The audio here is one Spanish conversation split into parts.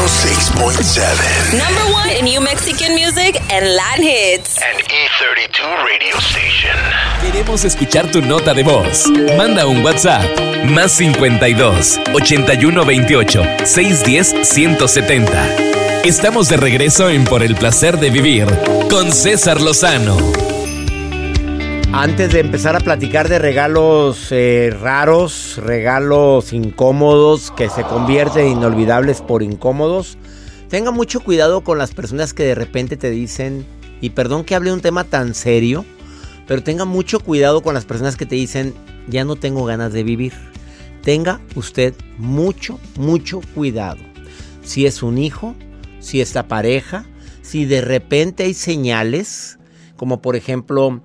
106.7. Number one in New Mexican music and Latin hits. An E32 radio station. Queremos escuchar tu nota de voz. Manda un WhatsApp. Más 52 81 28 610 170. Estamos de regreso en Por el Placer de Vivir con César Lozano. Antes de empezar a platicar de regalos raros, regalos incómodos que se convierten en inolvidables por incómodos, tenga mucho cuidado con las personas que de repente te dicen, y perdón que hable de un tema tan serio, pero tenga mucho cuidado con las personas que te dicen, ya no tengo ganas de vivir. Tenga usted mucho cuidado. Si es un hijo, si es la pareja, si de repente hay señales, como por ejemplo,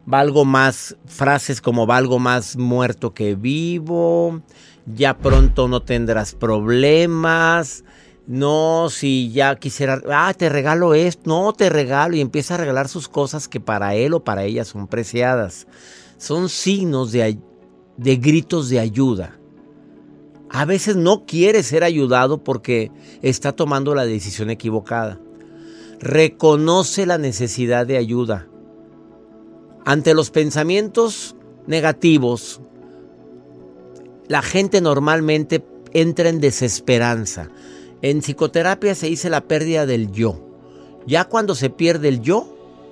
frases como valgo más muerto que vivo, ya pronto no tendrás problemas, no, si ya quisiera, te regalo esto, no te regalo, y empieza a regalar sus cosas que para él o para ella son preciadas. Son signos de gritos de ayuda. A veces no quiere ser ayudado porque está tomando la decisión equivocada. Reconoce la necesidad de ayuda. Ante los pensamientos negativos, la gente normalmente entra en desesperanza. En psicoterapia se dice la pérdida del yo. Ya cuando se pierde el yo,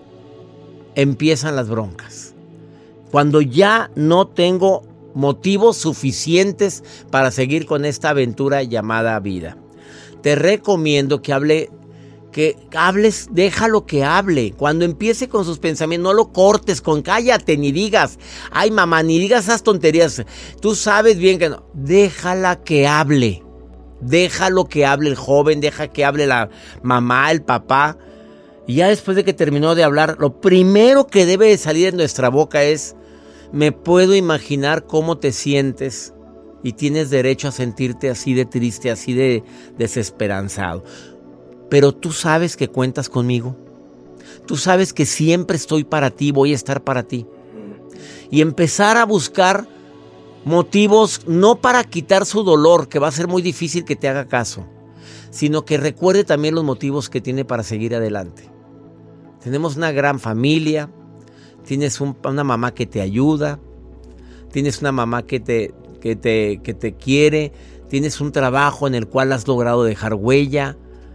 empiezan las broncas. Cuando ya no tengo motivos suficientes para seguir con esta aventura llamada vida. Te recomiendo que hables, déjalo que hable. Cuando empiece con sus pensamientos, no lo cortes con cállate, ni digas, ay mamá, ni digas esas tonterías. Tú sabes bien que no. Déjala que hable. Déjalo que hable el joven, deja que hable la mamá, el papá. Y ya después de que terminó de hablar, lo primero que debe de salir de nuestra boca es, me puedo imaginar cómo te sientes y tienes derecho a sentirte así de triste, así de desesperanzado. Pero tú sabes que cuentas conmigo. Tú sabes que siempre estoy para ti, voy a estar para ti. Y empezar a buscar motivos no para quitar su dolor, que va a ser muy difícil que te haga caso, sino que recuerde también los motivos que tiene para seguir adelante. Tenemos una gran familia, tienes una mamá que te ayuda, tienes una mamá que te quiere, tienes un trabajo en el cual has logrado dejar huella.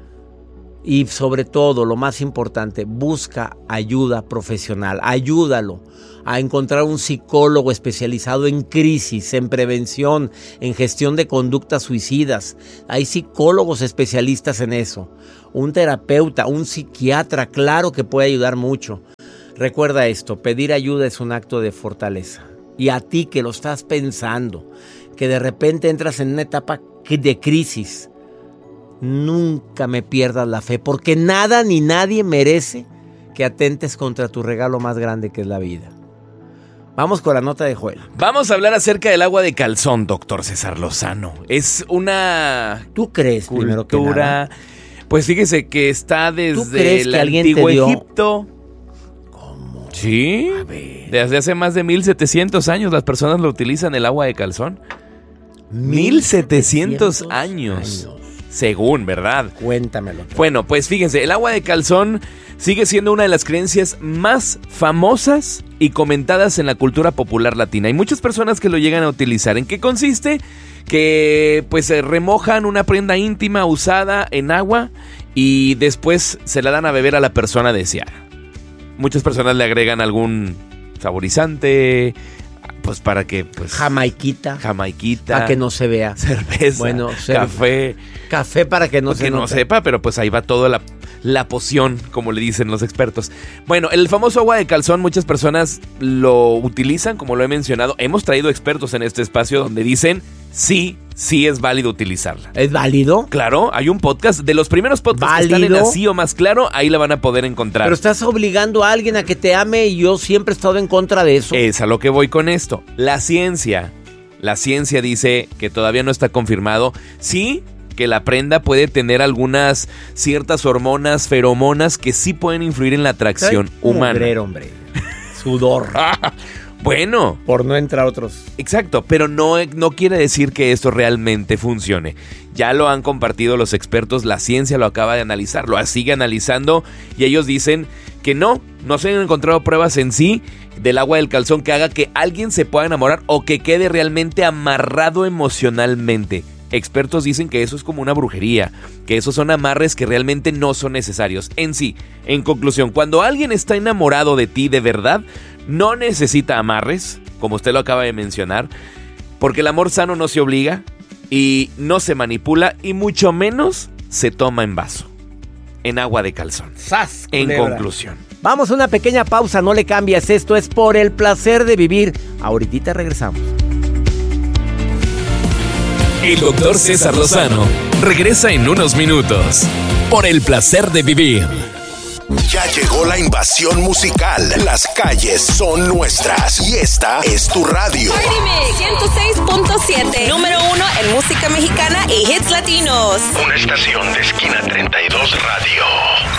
Y sobre todo, lo más importante, busca ayuda profesional. Ayúdalo a encontrar un psicólogo especializado en crisis, en prevención, en gestión de conductas suicidas. Hay psicólogos especialistas en eso. Un terapeuta, un psiquiatra, claro que puede ayudar mucho. Recuerda esto, pedir ayuda es un acto de fortaleza. Y a ti que lo estás pensando, que de repente entras en una etapa de crisis, nunca me pierdas la fe, porque nada ni nadie merece que atentes contra tu regalo más grande, que es la vida. Vamos con la nota de Joel. Vamos a hablar acerca del agua de calzón, doctor César Lozano. Es una... ¿Tú crees, primero que nada? Pues fíjese que está desde el antiguo Egipto. ¿Cómo? Sí, desde hace más de 1700 años las personas lo utilizan, el agua de calzón. 1700 años. Según, ¿verdad? Cuéntamelo. Bueno, pues fíjense, el agua de calzón sigue siendo una de las creencias más famosas y comentadas en la cultura popular latina. Hay muchas personas que lo llegan a utilizar. ¿En qué consiste? Que pues remojan una prenda íntima usada en agua y después se la dan a beber a la persona deseada. Muchas personas le agregan algún saborizante, pues para que... pues Jamaiquita. Para que no se vea. Cerveza. Bueno, café. Café para que no pues se que no sepa, pero pues ahí va toda la poción, como le dicen los expertos. Bueno, el famoso agua de calzón, muchas personas lo utilizan, como lo he mencionado. Hemos traído expertos en este espacio donde dicen sí es válido utilizarla. ¿Es válido? Claro, hay un podcast, de los primeros podcasts ¿válido? Que están en Así o Más Claro, ahí la van a poder encontrar. Pero estás obligando a alguien a que te ame y yo siempre he estado en contra de eso. Es a lo que voy con esto. La ciencia dice que todavía no está confirmado. Sí, que la prenda puede tener algunas ciertas hormonas, feromonas, que sí pueden influir en la atracción humana. Hombre. Sudor. Bueno. Por no entrar otros. Exacto, pero no quiere decir que esto realmente funcione. Ya lo han compartido los expertos, la ciencia lo acaba de analizar, lo sigue analizando y ellos dicen que no se han encontrado pruebas en sí del agua del calzón que haga que alguien se pueda enamorar o que quede realmente amarrado emocionalmente. Expertos dicen que eso es como una brujería, que esos son amarres que realmente no son necesarios. En sí, en conclusión, cuando alguien está enamorado de ti de verdad, no necesita amarres, como usted lo acaba de mencionar, porque el amor sano no se obliga y no se manipula y mucho menos se toma en vaso, en agua de calzón. ¡Sas, en culebra! conclusión. Vamos a una pequeña pausa, no le cambies. Esto es Por el Placer de Vivir. Ahorita regresamos. El doctor César Lozano regresa en unos minutos. Por el placer de vivir. Ya llegó la invasión musical. Las calles son nuestras. Y esta es tu radio. Party Mix 106.7. Número 1 en música mexicana y hits latinos. Una estación de Esquina 32 Radio.